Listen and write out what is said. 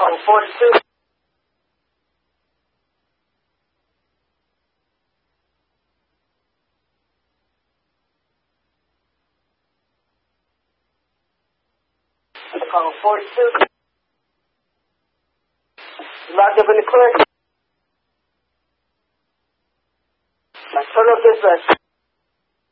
Chicago 42. Chicago 42. Locked up in the clear. Turn up this bus.